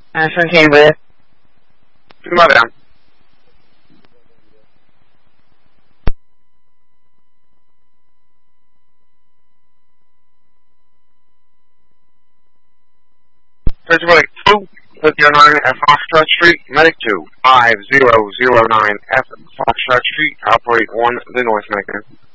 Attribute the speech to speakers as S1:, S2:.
S1: From Cambria.
S2: Prima down. Surgical 2, 59 F Foxtrot Street, Medic 2, 5009 F Foxtrot Street, operate 1, the North Mechanism.